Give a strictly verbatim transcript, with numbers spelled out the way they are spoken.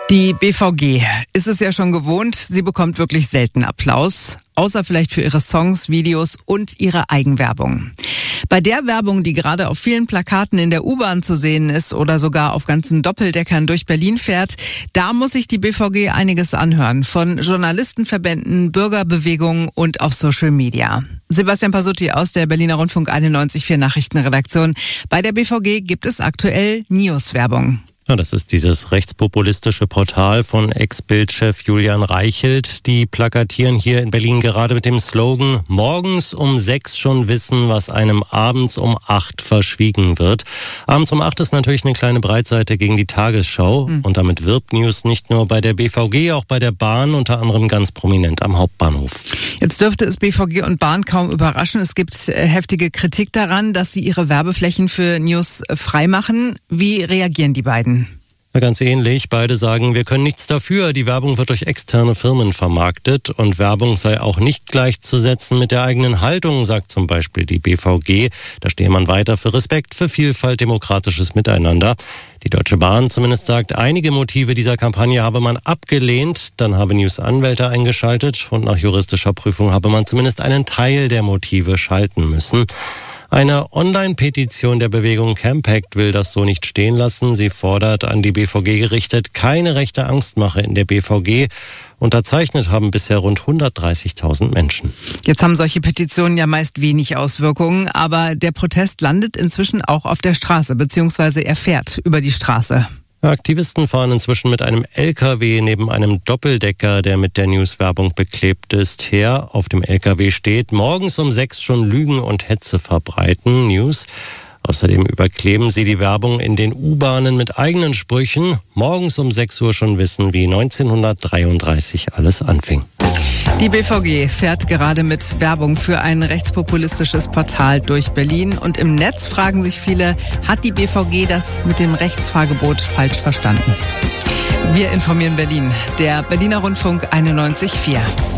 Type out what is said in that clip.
Die B V G ist es ja schon gewohnt, sie bekommt wirklich selten Applaus, außer vielleicht für ihre Songs, Videos und ihre Eigenwerbung. Bei der Werbung, die gerade auf vielen Plakaten in der U-Bahn zu sehen ist oder sogar auf ganzen Doppeldeckern durch Berlin fährt, da muss sich die B V G einiges anhören, von Journalistenverbänden, Bürgerbewegungen und auf Social Media. Sebastian Pasutti aus der Berliner Rundfunk einundneunzig Komma vier Nachrichtenredaktion. Bei der B V G gibt es aktuell News-Werbung. Ja, das ist dieses rechtspopulistische Portal von Ex-Bild-Chef Julian Reichelt. Die plakatieren hier in Berlin gerade mit dem Slogan: Morgens um sechs schon wissen, was einem abends um acht verschwiegen wird. Abends um acht ist natürlich eine kleine Breitseite gegen die Tagesschau. Mhm. Und damit wirbt News nicht nur bei der B V G, auch bei der Bahn, unter anderem ganz prominent am Hauptbahnhof. Jetzt dürfte es B V G und Bahn kaum überraschen. Es gibt heftige Kritik daran, dass sie ihre Werbeflächen für News freimachen. Wie reagieren die beiden? Ganz ähnlich. Beide sagen, wir können nichts dafür. Die Werbung wird durch externe Firmen vermarktet und Werbung sei auch nicht gleichzusetzen mit der eigenen Haltung, sagt zum Beispiel die B V G. Da stehe man weiter für Respekt, für Vielfalt, demokratisches Miteinander. Die Deutsche Bahn zumindest sagt, einige Motive dieser Kampagne habe man abgelehnt. Dann habe News Anwälte eingeschaltet und nach juristischer Prüfung habe man zumindest einen Teil der Motive schalten müssen. Eine Online-Petition der Bewegung Campact will das so nicht stehen lassen. Sie fordert an die B V G gerichtet, keine rechte Angstmache in der B V G. Unterzeichnet haben bisher rund hundertdreißigtausend Menschen. Jetzt haben solche Petitionen ja meist wenig Auswirkungen, aber der Protest landet inzwischen auch auf der Straße, beziehungsweise er fährt über die Straße. Aktivisten fahren inzwischen mit einem L K W neben einem Doppeldecker, der mit der Newswerbung beklebt ist, her. Auf dem L K W steht: Morgens um sechs schon Lügen und Hetze verbreiten. News. Außerdem überkleben sie die Werbung in den U-Bahnen mit eigenen Sprüchen. Morgens um sechs Uhr schon wissen, wie neunzehnhundertdreiunddreißig alles anfing. Die B V G fährt gerade mit Werbung für ein rechtspopulistisches Portal durch Berlin. Und im Netz fragen sich viele, hat die B V G das mit dem Rechtsfahrgebot falsch verstanden? Wir informieren Berlin, der Berliner Rundfunk einundneunzig Komma vier.